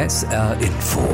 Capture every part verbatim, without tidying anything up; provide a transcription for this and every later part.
S R Info.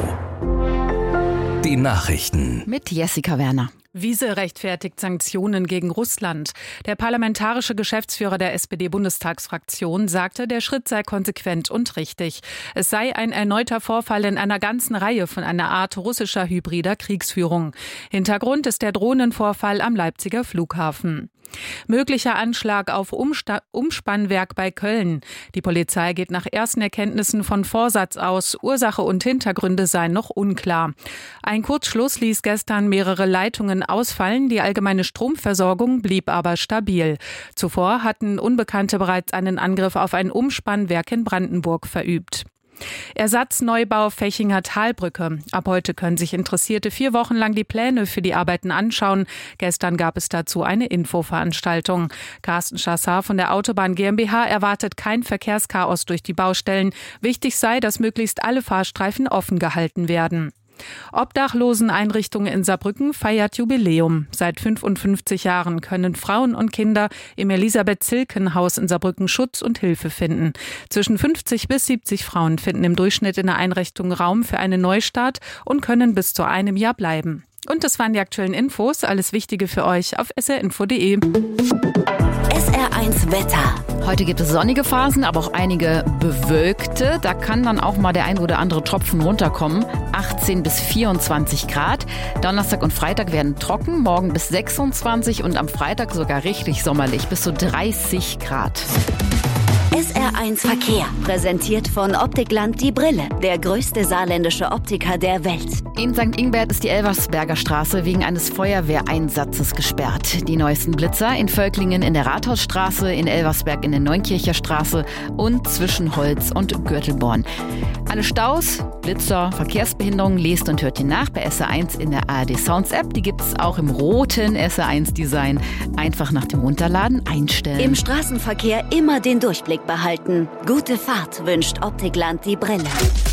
Die Nachrichten. Mit Jessica Werner. Wiese rechtfertigt Sanktionen gegen Russland. Der parlamentarische Geschäftsführer der S P D-Bundestagsfraktion sagte, der Schritt sei konsequent und richtig. Es sei ein erneuter Vorfall in einer ganzen Reihe von einer Art russischer hybrider Kriegsführung. Hintergrund ist der Drohnenvorfall am Leipziger Flughafen. Möglicher Anschlag auf Umsta- Umspannwerk bei Köln. Die Polizei geht nach ersten Erkenntnissen von Vorsatz aus. Ursache und Hintergründe seien noch unklar. Ein Kurzschluss ließ gestern mehrere Leitungen ausfallen. Die allgemeine Stromversorgung blieb aber stabil. Zuvor hatten Unbekannte bereits einen Angriff auf ein Umspannwerk in Brandenburg verübt. Ersatzneubau Fechinger Talbrücke. Ab heute können sich Interessierte vier Wochen lang die Pläne für die Arbeiten anschauen. Gestern gab es dazu eine Infoveranstaltung. Carsten Schassar von der Autobahn GmbH erwartet kein Verkehrschaos durch die Baustellen. Wichtig sei, dass möglichst alle Fahrstreifen offen gehalten werden. Obdachloseneinrichtungen in Saarbrücken feiert Jubiläum. Seit fünfundfünfzig Jahren können Frauen und Kinder im Elisabeth-Zilken-Haus in Saarbrücken Schutz und Hilfe finden. Zwischen fünfzig bis siebzig Frauen finden im Durchschnitt in der Einrichtung Raum für einen Neustart und können bis zu einem Jahr bleiben. Und das waren die aktuellen Infos. Alles Wichtige für euch auf s r info punkt d e. S R eins Wetter. Heute gibt es sonnige Phasen, aber auch einige bewölkte. Da kann dann auch mal der ein oder andere Tropfen runterkommen. achtzehn bis vierundzwanzig Grad. Donnerstag und Freitag werden trocken, morgen bis sechsundzwanzig und am Freitag sogar richtig sommerlich, bis zu dreißig Grad. S R eins Verkehr, präsentiert von Optikland die Brille, der größte saarländische Optiker der Welt. In Sankt Ingbert ist die Elversberger Straße wegen eines Feuerwehreinsatzes gesperrt. Die neuesten Blitzer in Völklingen in der Rathausstraße, in Elversberg in der Neunkircher Straße und zwischen Holz und Gürtelborn. Alle Staus, Blitzer, Verkehrsbehinderungen lest und hört ihr nach bei S R eins in der A R D Sounds App. Die gibt es auch im roten S R eins Design. Einfach nach dem Runterladen einstellen. Im Straßenverkehr immer den Durchblick behalten. Gute Fahrt wünscht Optikland die Brille.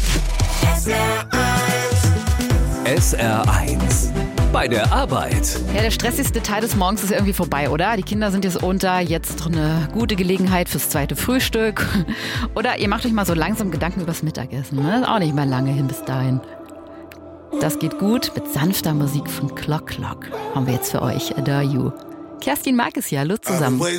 S R eins. Bei der Arbeit. Ja, der stressigste Teil des Morgens ist irgendwie vorbei, oder? Die Kinder sind jetzt unter, jetzt eine gute Gelegenheit fürs zweite Frühstück. Oder ihr macht euch mal so langsam Gedanken übers Mittagessen. Ne? Ist auch nicht mehr lange hin bis dahin. Das geht gut mit sanfter Musik von Clock Clock. Haben wir jetzt für euch. Adore You. Kerstin mag es ja. Hallo zusammen.